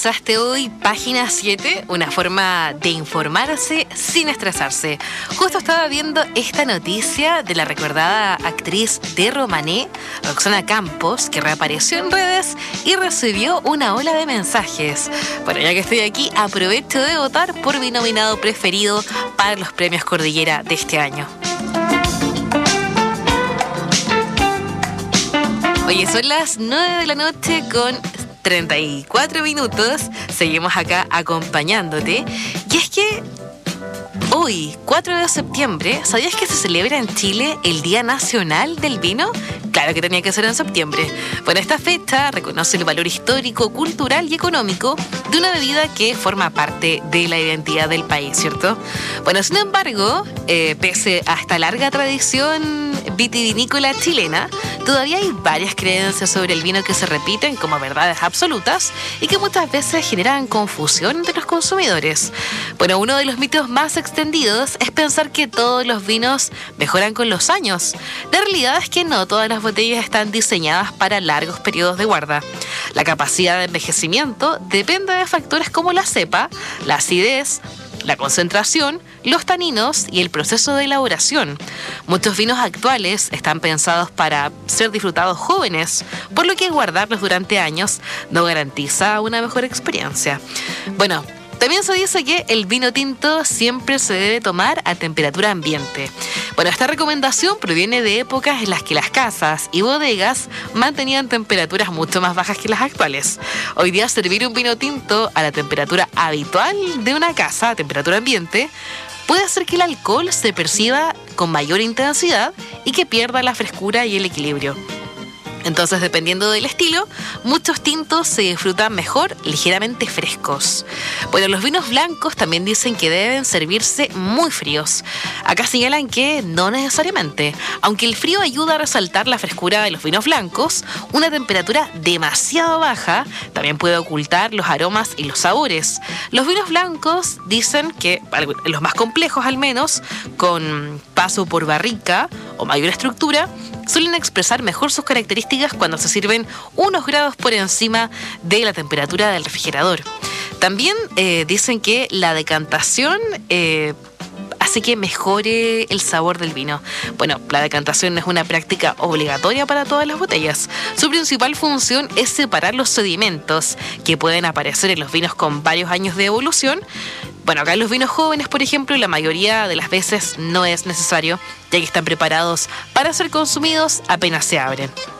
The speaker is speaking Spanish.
revisaste hoy Página 7, una forma de informarse sin estresarse. Justo estaba viendo esta noticia de la recordada actriz de Romané, Roxana Campos, que reapareció en redes y recibió una ola de mensajes. Bueno, ya que estoy aquí, aprovecho de votar por mi nominado preferido para los premios Cordillera de este año. Oye, son las 9 de la noche con 34 minutos. Seguimos acá acompañándote. Y es que hoy, 4 de septiembre, ¿sabías que se celebra en Chile el Día Nacional del Vino? Claro que tenía que ser en septiembre. Bueno, esta fecha reconoce el valor histórico, cultural y económico de una bebida que forma parte de la identidad del país, ¿cierto? Bueno, sin embargo, pese a esta larga tradición vitivinícola chilena, todavía hay varias creencias sobre el vino que se repiten como verdades absolutas y que muchas veces generan confusión entre los consumidores. Bueno, uno de los mitos más extendidos es pensar que todos los vinos mejoran con los años. La realidad es que no todas las botellas están diseñadas para largos periodos de guarda. La capacidad de envejecimiento depende de factores como la cepa, la acidez, la concentración, los taninos y el proceso de elaboración. Muchos vinos actuales están pensados para ser disfrutados jóvenes, por lo que guardarlos durante años no garantiza una mejor experiencia. Bueno, también se dice que el vino tinto siempre se debe tomar a temperatura ambiente. Bueno, esta recomendación proviene de épocas en las que las casas y bodegas mantenían temperaturas mucho más bajas que las actuales. Hoy día servir un vino tinto a la temperatura habitual de una casa, a temperatura ambiente, puede hacer que el alcohol se perciba con mayor intensidad y que pierda la frescura y el equilibrio. Entonces, dependiendo del estilo, muchos tintos se disfrutan mejor ligeramente frescos. Bueno, los vinos blancos también dicen que deben servirse muy fríos. Acá señalan que no necesariamente. Aunque el frío ayuda a resaltar la frescura de los vinos blancos, una temperatura demasiado baja también puede ocultar los aromas y los sabores. Los vinos blancos dicen que, los más complejos al menos, con paso por barrica o mayor estructura, suelen expresar mejor sus características cuando se sirven unos grados por encima de la temperatura del refrigerador. También dicen que la decantación hace que mejore el sabor del vino. Bueno, la decantación no es una práctica obligatoria para todas las botellas. Su principal función es separar los sedimentos que pueden aparecer en los vinos con varios años de evolución. Bueno, acá en los vinos jóvenes, por ejemplo, la mayoría de las veces no es necesario, ya que están preparados para ser consumidos apenas se abren.